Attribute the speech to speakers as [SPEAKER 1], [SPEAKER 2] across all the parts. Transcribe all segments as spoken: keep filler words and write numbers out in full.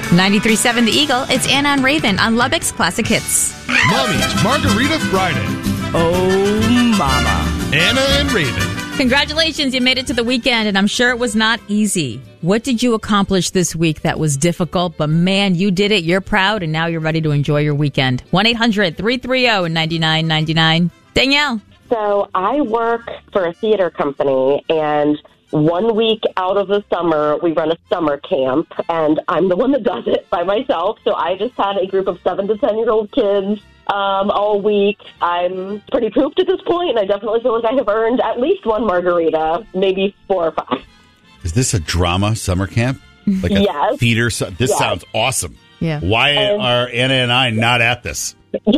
[SPEAKER 1] ninety-three point seven The Eagle, it's Anna and Raven on Lubbock's Classic Hits.
[SPEAKER 2] Mommy's Margarita Friday.
[SPEAKER 3] Oh, mama.
[SPEAKER 2] Anna and Raven.
[SPEAKER 1] Congratulations, you made it to the weekend, and I'm sure it was not easy. What did you accomplish this week that was difficult? But man, you did it. You're proud, and now you're ready to enjoy your weekend. one eight hundred three three zero nine nine nine nine. Danielle.
[SPEAKER 4] So I work for a theater company, and one week out of the summer, we run a summer camp, and I'm the one that does it by myself. So I just had a group of seven to ten-year-old kids um, all week. I'm pretty pooped at this point, and I definitely feel like I have earned at least one margarita, maybe four or five.
[SPEAKER 5] Is this a drama summer camp? Like a
[SPEAKER 4] Yes.
[SPEAKER 5] theater? Su- this
[SPEAKER 4] Yes.
[SPEAKER 5] sounds awesome.
[SPEAKER 1] Yeah.
[SPEAKER 5] Why
[SPEAKER 4] And-
[SPEAKER 5] are Anna and I not at this?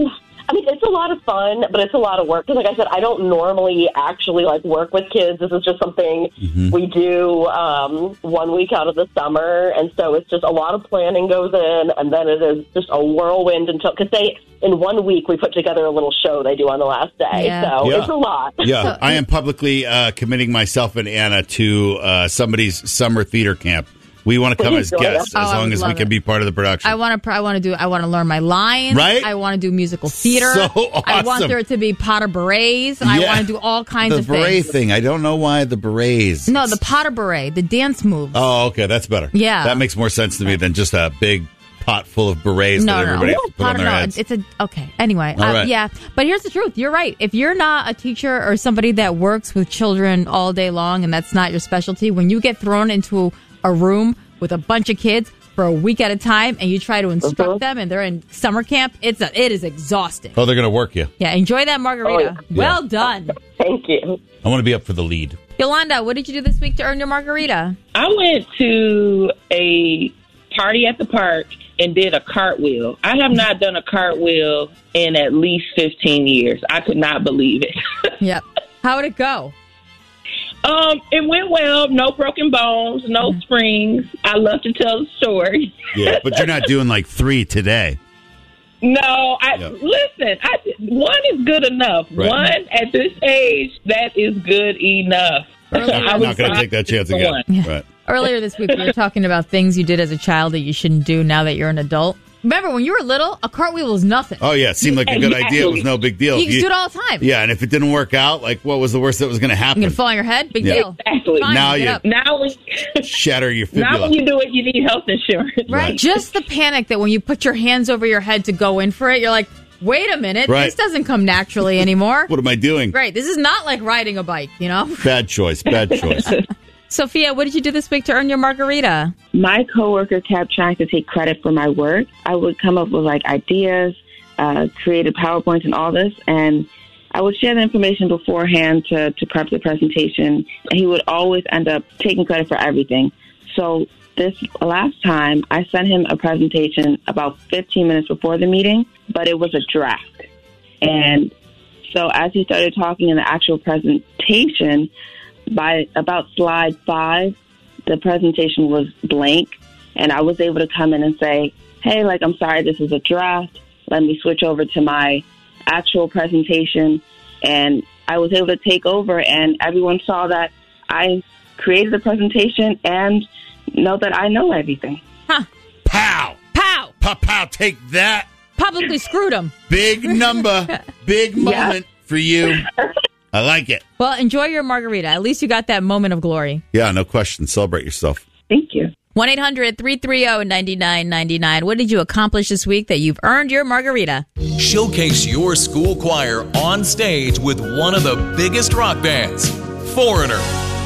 [SPEAKER 4] I mean, it's a lot of fun, but it's a lot of work. Because, like I said, I don't normally actually like work with kids. This is just something
[SPEAKER 5] Mm-hmm.
[SPEAKER 4] we do um, one week out of the summer, and so it's just a lot of planning goes in, and then it is just a whirlwind until because they in one week we put together a little show they do on the last day.
[SPEAKER 1] Yeah.
[SPEAKER 4] So
[SPEAKER 5] Yeah.
[SPEAKER 4] it's a lot.
[SPEAKER 5] Yeah, I am publicly uh, committing myself and Anna to uh, somebody's summer theater camp. We want to come
[SPEAKER 4] Please
[SPEAKER 5] as
[SPEAKER 4] join
[SPEAKER 5] guests
[SPEAKER 4] us.
[SPEAKER 1] Oh,
[SPEAKER 5] as
[SPEAKER 1] I
[SPEAKER 5] long
[SPEAKER 1] would
[SPEAKER 5] as we
[SPEAKER 1] love
[SPEAKER 5] can
[SPEAKER 1] it.
[SPEAKER 5] be part of the production.
[SPEAKER 1] I want to. I want to do. I want to learn my lines.
[SPEAKER 5] Right?
[SPEAKER 1] I want to do musical theater.
[SPEAKER 5] So
[SPEAKER 1] I want
[SPEAKER 5] awesome.
[SPEAKER 1] there to be pot of berets. I
[SPEAKER 5] Yeah.
[SPEAKER 1] want to do all kinds
[SPEAKER 5] the
[SPEAKER 1] of
[SPEAKER 5] beret
[SPEAKER 1] things.
[SPEAKER 5] thing. I don't know why the berets.
[SPEAKER 1] No, the pot of beret, the dance moves.
[SPEAKER 5] Oh, okay, that's better.
[SPEAKER 1] Yeah.
[SPEAKER 5] that makes more sense to me than just a big pot full of berets
[SPEAKER 1] no,
[SPEAKER 5] that
[SPEAKER 1] no,
[SPEAKER 5] everybody
[SPEAKER 1] no.
[SPEAKER 5] has to put
[SPEAKER 1] Pot
[SPEAKER 5] on
[SPEAKER 1] of-
[SPEAKER 5] their
[SPEAKER 1] no,
[SPEAKER 5] heads.
[SPEAKER 1] It's a okay. Anyway,
[SPEAKER 5] All
[SPEAKER 1] uh,
[SPEAKER 5] right.
[SPEAKER 1] yeah. But here's the truth. You're right. If you're not a teacher or somebody that works with children all day long, and that's not your specialty, when you get thrown into a room with a bunch of kids for a week at a time, and you try to instruct
[SPEAKER 4] Uh-huh.
[SPEAKER 1] them, and they're in summer camp, it's a, it is exhausting.
[SPEAKER 5] Oh, they're going to work you.
[SPEAKER 1] Yeah, enjoy that margarita.
[SPEAKER 4] Oh,
[SPEAKER 5] yeah.
[SPEAKER 1] Well done.
[SPEAKER 4] Thank you.
[SPEAKER 5] I want to be up for the lead.
[SPEAKER 1] Yolanda, what did you do this week to earn your margarita?
[SPEAKER 3] I went to a party at the park and did a cartwheel. I have not done a cartwheel in at least fifteen years. I could not believe it.
[SPEAKER 1] Yep. How would it go?
[SPEAKER 3] um, it went well. No broken bones, no springs. I love to tell the story.
[SPEAKER 5] Yeah, but you're not doing like three today.
[SPEAKER 3] No, I
[SPEAKER 5] Yeah.
[SPEAKER 3] listen. I, one is good enough.
[SPEAKER 5] Right.
[SPEAKER 3] One at this age, that is good enough.
[SPEAKER 1] Earlier-
[SPEAKER 3] I
[SPEAKER 5] I'm
[SPEAKER 3] was
[SPEAKER 5] not going to
[SPEAKER 3] fine
[SPEAKER 5] take that chance
[SPEAKER 3] with
[SPEAKER 5] again.
[SPEAKER 3] one.
[SPEAKER 1] Yeah.
[SPEAKER 5] Right.
[SPEAKER 1] Earlier this week, we were talking about things you did as a child that you shouldn't do now that you're an adult. Remember, when you were little, a cartwheel was nothing.
[SPEAKER 5] Oh, yeah. It seemed like a good idea. It was no big deal.
[SPEAKER 1] you
[SPEAKER 5] If
[SPEAKER 1] can do it all the time.
[SPEAKER 5] Yeah, and if it didn't work out, like, what was the worst that was going to happen?
[SPEAKER 1] You're going to fall on your head? Big
[SPEAKER 5] Yeah.
[SPEAKER 1] deal.
[SPEAKER 3] Exactly.
[SPEAKER 1] Fine,
[SPEAKER 5] Now
[SPEAKER 1] get
[SPEAKER 5] you-
[SPEAKER 1] up.
[SPEAKER 3] Now when
[SPEAKER 5] Shatter your
[SPEAKER 3] now
[SPEAKER 5] fibula.
[SPEAKER 3] when you do it, you need health insurance.
[SPEAKER 1] Right.
[SPEAKER 5] Right.
[SPEAKER 1] Just the panic that when you put your hands over your head to go in for it, you're like, wait a minute.
[SPEAKER 5] Right.
[SPEAKER 1] This doesn't come naturally anymore.
[SPEAKER 5] What am I doing?
[SPEAKER 1] Right. This is not like riding a bike, you know?
[SPEAKER 5] Bad choice. Bad choice.
[SPEAKER 1] Sophia, what did you do this week to earn your margarita?
[SPEAKER 6] My coworker kept trying to take credit for my work. I would come up with like ideas, uh, created PowerPoints and all this, and I would share the information beforehand to, to prep the presentation, and he would always end up taking credit for everything. So this last time, I sent him a presentation about fifteen minutes before the meeting, but it was a draft. And so as he started talking in the actual presentation, by about slide five, the presentation was blank, and I was able to come in and say, hey, like, I'm sorry, this is a draft. Let me switch over to my actual presentation. And I was able to take over, and everyone saw that I created the presentation and know that I know everything.
[SPEAKER 1] Huh.
[SPEAKER 5] Pow!
[SPEAKER 1] Pow!
[SPEAKER 5] Pow, pow. Take that.
[SPEAKER 1] Publicly screwed him.
[SPEAKER 5] Big number. Big moment for you. I like it.
[SPEAKER 1] Well, enjoy your margarita. At least you got that moment of glory.
[SPEAKER 5] Yeah, no question. Celebrate yourself.
[SPEAKER 6] Thank you.
[SPEAKER 1] one eight hundred three three zero nine nine nine nine. What did you accomplish this week that you've earned your margarita?
[SPEAKER 7] Showcase your school choir on stage with one of the biggest rock bands, Foreigner.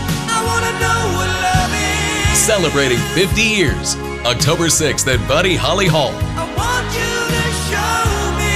[SPEAKER 8] I wanna know what love is.
[SPEAKER 7] Celebrating fifty years, October sixth at Buddy Holly Hall.
[SPEAKER 8] I want you to show me.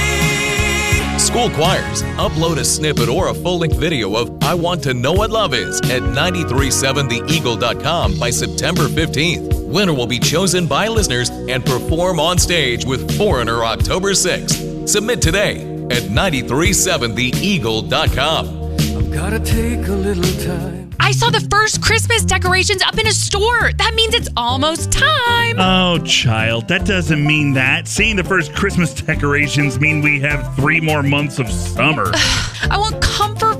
[SPEAKER 7] School choirs, upload a snippet or a full-length video of I Want to Know What Love Is at nine three seven the eagle dot com by September fifteenth. Winner will be chosen by listeners and perform on stage with Foreigner October sixth. Submit today at nine three seven the eagle dot com.
[SPEAKER 8] I've gotta take a little time.
[SPEAKER 9] I saw the first Christmas decorations up in a store. That means it's almost time.
[SPEAKER 10] Oh, child, that doesn't mean that. Seeing the first Christmas decorations mean we have three more months of summer.
[SPEAKER 9] I want comfort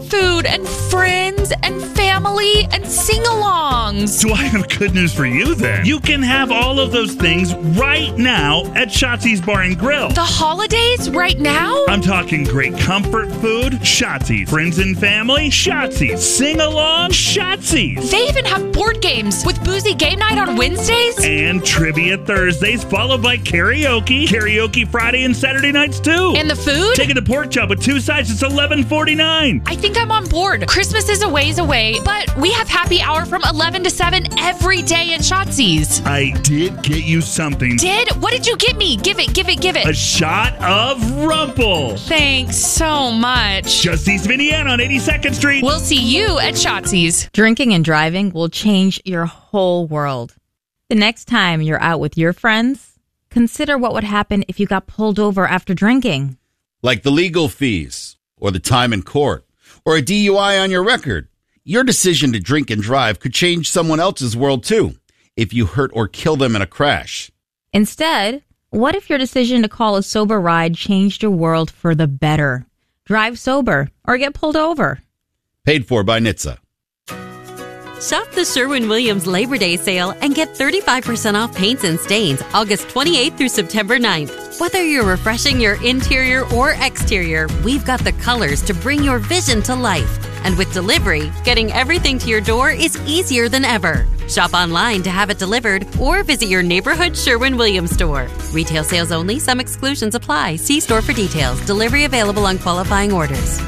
[SPEAKER 9] food and friends and family and sing-alongs.
[SPEAKER 10] Do I have good news for you then? You can have all of those things right now at Shotzi's Bar and Grill.
[SPEAKER 9] The holidays right now?
[SPEAKER 10] I'm talking great comfort food, Shotzi's. Friends and family, Shotzi's. Sing-along, Shotzi's.
[SPEAKER 9] They even have board games with boozy game night on Wednesdays.
[SPEAKER 10] And trivia Thursdays, followed by karaoke. Karaoke Friday and Saturday nights, too.
[SPEAKER 9] And the food?
[SPEAKER 10] Take it to pork chop with two sides. It's eleven forty-nine.
[SPEAKER 9] I think I'm on board. Christmas is a ways away, but we have happy hour from eleven to seven every day at Shotzi's.
[SPEAKER 10] I did get you something.
[SPEAKER 9] Did? What did you get me? Give it, give it, give it.
[SPEAKER 10] A shot of Rumple.
[SPEAKER 9] Thanks so much.
[SPEAKER 10] Just East of Indiana on eighty-second Street.
[SPEAKER 9] We'll see you at Shotzi's.
[SPEAKER 1] Drinking and driving will change your whole world. The next time you're out with your friends, consider what would happen if you got pulled over after drinking.
[SPEAKER 5] Like the legal fees, or the time in court, or a D U I on your record. Your decision to drink and drive could change someone else's world, too, if you hurt or kill them in a crash.
[SPEAKER 1] Instead, what if your decision to call a sober ride changed your world for the better? Drive sober or get pulled over.
[SPEAKER 5] Paid for by N H T S A.
[SPEAKER 11] Shop the Sherwin-Williams Labor Day sale and get thirty-five percent off paints and stains August twenty-eighth through September ninth. Whether you're refreshing your interior or exterior, we've got the colors to bring your vision to life. And with delivery, getting everything to your door is easier than ever. Shop online to have it delivered or visit your neighborhood Sherwin-Williams store. Retail sales only. Some exclusions apply. See store for details. Delivery available on qualifying orders.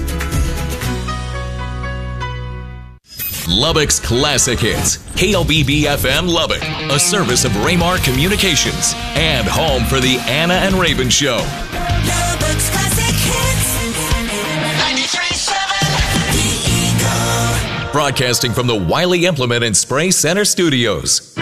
[SPEAKER 7] Lubbock's Classic Hits. K L B B F M Lubbock, a service of Raymar Communications and home for the Anna and Raven Show.
[SPEAKER 8] Lubbock's Classic Hits. ninety-three point seven The Eagle.
[SPEAKER 7] Broadcasting from the Wiley Implement and Spray Center Studios.